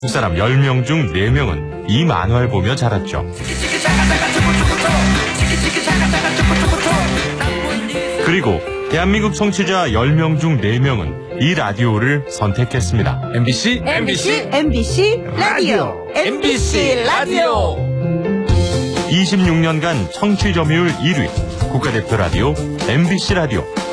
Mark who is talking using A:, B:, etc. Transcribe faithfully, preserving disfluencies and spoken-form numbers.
A: 두 사람 열 명 중 네 명은 이 만화를 보며 자랐죠. 그리고 대한민국 청취자 열 명 중 네 명은 이 라디오를 선택했습니다.
B: 엠비씨
C: 엠비씨 엠비씨 라디오 엠비씨 라디오
A: 이십육 년간 청취 점유율 일 위 국가대표 라디오 엠비씨 라디오.